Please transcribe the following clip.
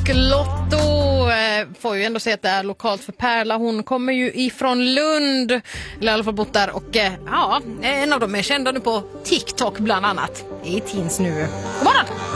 Lotto. Får ju ändå säga att det är lokalt för Perla. Hon kommer ju ifrån Lund. Eller i alla fall bott där. Och ja, en av dem är kända nu på TikTok bland annat. I teens nu. God morgon!